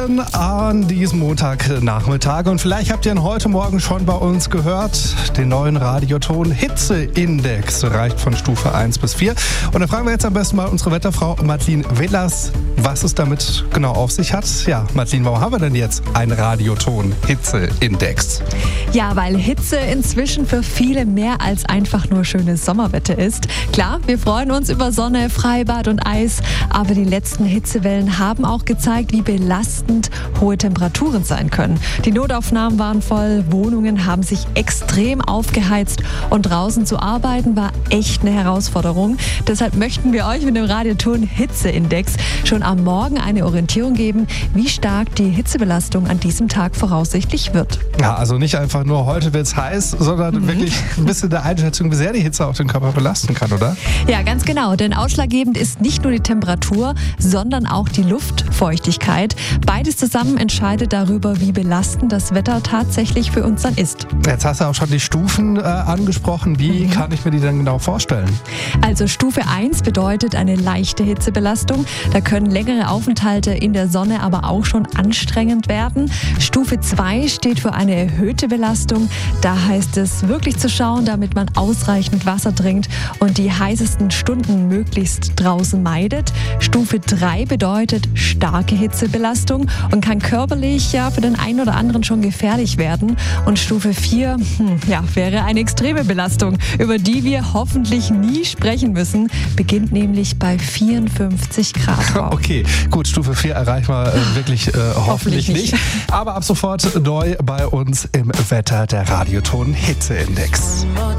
Morgen an diesem Montagnachmittag. Und vielleicht habt ihr ihn heute Morgen schon bei uns gehört. Den neuen Radioton Hitzeindex reicht von Stufe 1 bis 4. Und da fragen wir jetzt am besten mal unsere Wetterfrau Madeleine Velas, was es damit genau auf sich hat. Ja, Madeleine, warum haben wir denn jetzt einen Radioton Hitzeindex? Ja, weil Hitze inzwischen für viele mehr als einfach nur schönes Sommerwetter ist. Klar, wir freuen uns über Sonne, Freibad und Eis, aber die letzten Hitzewellen haben auch gezeigt, wie belastend hohe Temperaturen sein können. Die Notaufnahmen waren voll, Wohnungen haben sich extrem aufgeheizt und draußen zu arbeiten war echt eine Herausforderung. Deshalb möchten wir euch mit dem Radioton Hitzeindex schon am Morgen eine Orientierung geben, wie stark die Hitzebelastung an diesem Tag voraussichtlich wird. Ja, also nicht einfach nur heute wird's heiß, sondern wirklich ein bisschen der Einschätzung, wie sehr die Hitze auch den Körper belasten kann, oder? Ja, ganz genau, denn ausschlaggebend ist nicht nur die Temperatur, sondern auch die Luftfeuchtigkeit. Beides zusammen entscheidet darüber, wie belastend das Wetter tatsächlich für uns dann ist. Jetzt hast du auch schon die Stufen angesprochen. Wie kann ich mir die denn genau vorstellen? Also Stufe 1 bedeutet eine leichte Hitzebelastung. Da können längere Aufenthalte in der Sonne aber auch schon anstrengend werden. Stufe 2 steht für eine erhöhte Belastung. Da heißt es wirklich zu schauen, damit man ausreichend Wasser trinkt und die heißesten Stunden möglichst draußen meidet. Stufe 3 bedeutet starke Hitzebelastung und kann körperlich ja für den einen oder anderen schon gefährlich werden. Und Stufe 4 wäre eine extreme Belastung, über die wir hoffentlich nie sprechen müssen. Beginnt nämlich bei 54 Grad. Wow. Okay, gut, Stufe 4 erreichen wir wirklich hoffentlich nicht. Aber ab sofort neu bei uns im Wetter der Radioton Hitzeindex.